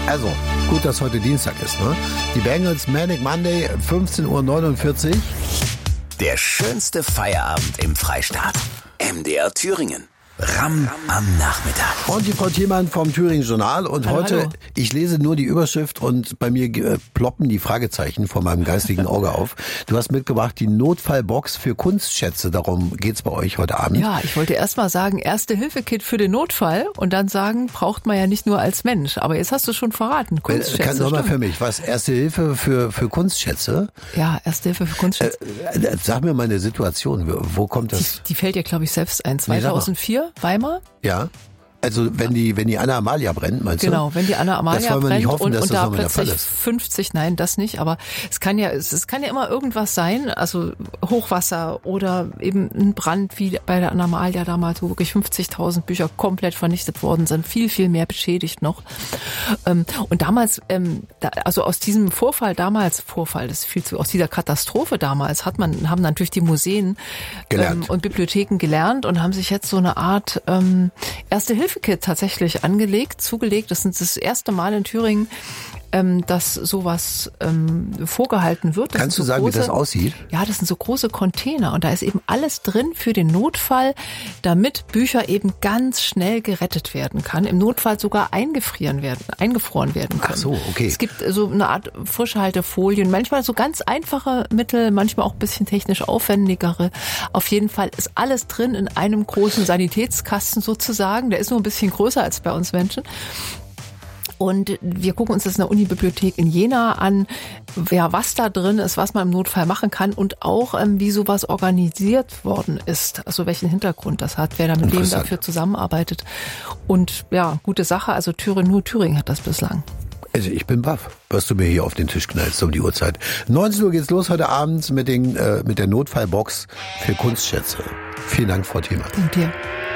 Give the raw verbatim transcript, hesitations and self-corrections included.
Also, gut, dass heute Dienstag ist, ne? Die Bengals Manic Monday, fünfzehn Uhr neunundvierzig. Der schönste Feierabend im Freistaat. M D R Thüringen. Ram am Nachmittag. Und die Frau Thielmann vom Thüringen Journal. Und hallo, heute, hallo. Ich lese nur die Überschrift und bei mir äh, ploppen die Fragezeichen vor meinem geistigen Auge auf. Du hast mitgebracht die Notfallbox für Kunstschätze. Darum geht's bei euch heute Abend. Ja, ich wollte erst mal sagen, Erste-Hilfe-Kit für den Notfall und dann sagen, braucht man ja nicht nur als Mensch. Aber jetzt hast du schon verraten, Kunstschätze. Kann doch mal stimmt. für mich. Was? Erste Hilfe für, für Kunstschätze? Ja, Erste-Hilfe für Kunstschätze. Äh, äh, sag mir mal eine Situation. Wo kommt Die, das? die fällt dir, glaube ich, selbst ein. Nee, sag mal. zweitausendvier, Weimar? Ja. Also wenn die wenn die Anna Amalia brennt, meinst du? Genau, wenn die Anna Amalia das wollen wir brennt nicht hoffen, und, dass und das da nochmal der Fall plötzlich ist. fünfzig, nein, das nicht, aber es kann ja es, es kann ja immer irgendwas sein, also Hochwasser oder eben ein Brand wie bei der Anna Amalia damals, wo wirklich fünfzigtausend Bücher komplett vernichtet worden sind, viel, viel mehr beschädigt noch. Und damals, also aus diesem Vorfall damals, Vorfall, das ist viel zu, aus dieser Katastrophe damals hat man, haben natürlich die Museen Gelernt. und Bibliotheken gelernt und haben sich jetzt so eine Art ähm, Erste-Hilfe-Kit tatsächlich angelegt, zugelegt. Das ist das erste Mal in Thüringen, ähm, dass sowas ähm, vorgehalten wird. Das Kannst sind du so sagen, große, wie das aussieht? Ja, das sind so große Container und da ist eben alles drin für den Notfall, damit Bücher eben ganz schnell gerettet werden kann. Im Notfall sogar eingefrieren werden, eingefroren werden können. Ach so, okay. Es gibt so eine Art Frischhaltefolien, manchmal so ganz einfache Mittel, manchmal auch ein bisschen technisch aufwendigere. Auf jeden Fall ist alles drin in einem großen Sanitätskasten sozusagen. Der ist nur ein bisschen größer als bei uns Menschen. Und wir gucken uns das in der Unibibliothek in Jena an, ja, was da drin ist, was man im Notfall machen kann und auch, ähm, wie sowas organisiert worden ist, also welchen Hintergrund das hat, wer da mit wem dafür zusammenarbeitet. Und ja, gute Sache, also Thüringen, nur Thüringen hat das bislang. Also ich bin baff, was du mir hier auf den Tisch knallst um die Uhrzeit. neunzehn Uhr geht's los heute Abend mit, den, äh, mit der Notfallbox für Kunstschätze. Vielen Dank, Frau Thielmann. Danke dir.